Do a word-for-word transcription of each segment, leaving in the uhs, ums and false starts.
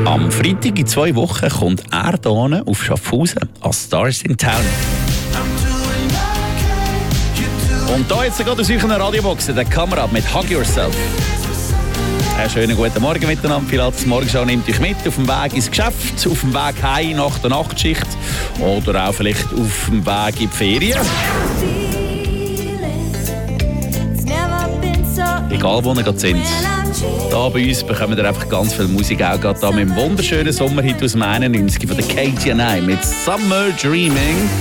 Am Freitag in zwei Wochen kommt er hier auf Schaffhausen als Stars in Town. Und da jetzt gerade aus euren Radioboxen der Kamera mit Hug Yourself. Einen schönen guten Morgen miteinander. Pilatus Morgenschau nimmt euch mit auf dem Weg ins Geschäft, auf dem Weg heim nach der Nachtschicht oder auch vielleicht auf dem Weg in die Ferien. Egal wo ihr gerade sind. Hier bei uns bekommen wir einfach ganz viel Musik, auch gerade hier mit dem wunderschönen Sommerhit aus dem einundneunzig von der K T N I mit Summer Dreaming.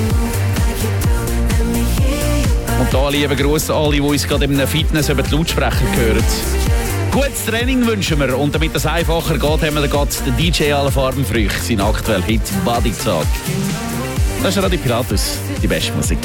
Und da liebe Grüße an alle, die uns gerade in einem Fitness über die Lautsprecher hören. Gutes Training wünschen wir und damit es einfacher geht, haben wir gerade den D J Alle Farben Früch, seinen aktuellen Hit Body Talk. Das ist Radio Pilatus, die beste Musik.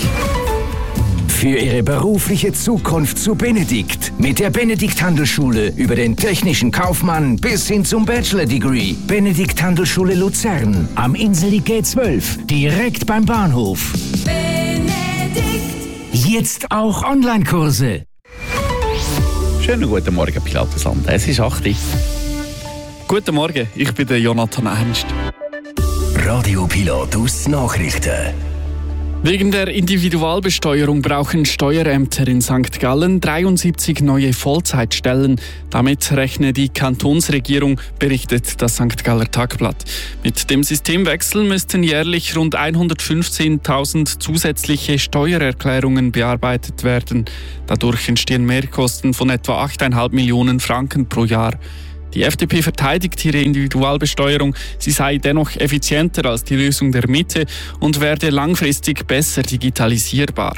Für Ihre berufliche Zukunft zu Benedikt. Mit der Benedikt Handelsschule über den technischen Kaufmann bis hin zum Bachelor-Degree. Benedikt Handelsschule Luzern. Am Inselweg G zwölf. Direkt beim Bahnhof. Benedikt. Jetzt auch Online-Kurse. Schönen guten Morgen, Pilatusland. Es ist acht Uhr. Guten Morgen, ich bin der Jonathan Ernst. Radio Pilatus Nachrichten. Wegen der Individualbesteuerung brauchen Steuerämter in Sankt Gallen dreiundsiebzig neue Vollzeitstellen. Damit rechne die Kantonsregierung, berichtet das Sankt Galler Tagblatt. Mit dem Systemwechsel müssten jährlich rund hundertfünfzehntausend zusätzliche Steuererklärungen bearbeitet werden. Dadurch entstehen Mehrkosten von etwa acht Komma fünf Millionen Franken pro Jahr. Die F D P verteidigt ihre Individualbesteuerung. Sie sei dennoch effizienter als die Lösung der Mitte und werde langfristig besser digitalisierbar.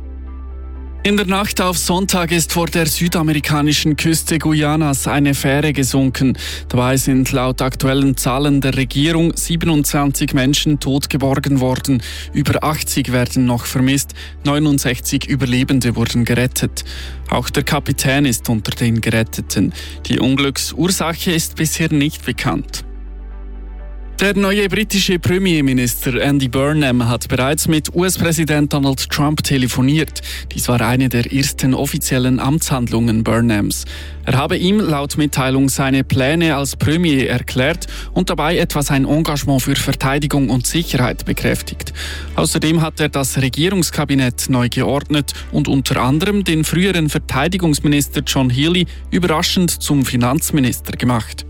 In der Nacht auf Sonntag ist vor der südamerikanischen Küste Guyanas eine Fähre gesunken. Dabei sind laut aktuellen Zahlen der Regierung siebenundzwanzig Menschen tot geborgen worden. Über achtzig werden noch vermisst, neunundsechzig Überlebende wurden gerettet. Auch der Kapitän ist unter den Geretteten. Die Unglücksursache ist bisher nicht bekannt. Der neue britische Premierminister Andy Burnham hat bereits mit U S-Präsident Donald Trump telefoniert. Dies war eine der ersten offiziellen Amtshandlungen Burnhams. Er habe ihm laut Mitteilung seine Pläne als Premier erklärt und dabei etwa sein Engagement für Verteidigung und Sicherheit bekräftigt. Außerdem hat er das Regierungskabinett neu geordnet und unter anderem den früheren Verteidigungsminister John Healey überraschend zum Finanzminister gemacht.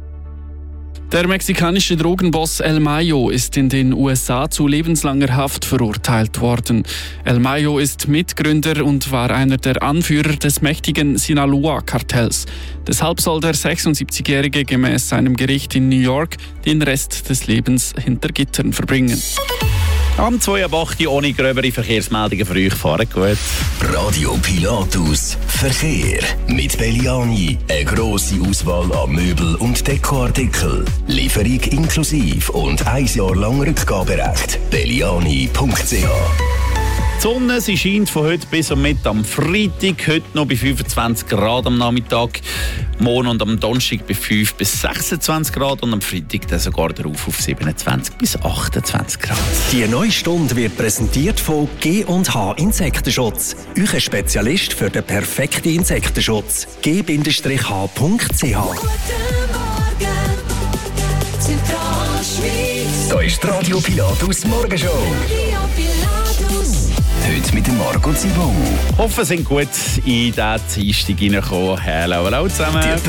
Der mexikanische Drogenboss El Mayo ist in den U S A zu lebenslanger Haft verurteilt worden. El Mayo ist Mitgründer und war einer der Anführer des mächtigen Sinaloa-Kartells. Deshalb soll der sechsundsiebzigjährige gemäß seinem Gericht in New York den Rest des Lebens hinter Gittern verbringen. Am zwei Uhr acht Uhr ohne gröbere Verkehrsmeldungen für euch. Fahren gut. Radio Pilatus Verkehr. Mit Belliani. Eine grosse Auswahl an Möbel- und Dekoartikeln. Lieferung inklusive und ein Jahr lang Rückgaberecht. belliani punkt c h. Die Sonne, sie scheint von heute bis am Mittag am Freitag, heute noch bei fünfundzwanzig Grad am Nachmittag, morgen und am Donnerstag bei fünf bis sechsundzwanzig Grad und am Freitag dann sogar darauf auf siebenundzwanzig bis achtundzwanzig Grad. Die neue Stunde wird präsentiert von G und H Insektenschutz. Euer Spezialist für den perfekten Insektenschutz. g h punkt c h. Da ist die Radio Pilatus Morgenshow. Heute mit dem Marco Zibon. Hoffen, Sie sind gut in diesen Dienstag reingekommen. Hallo, hallo zusammen.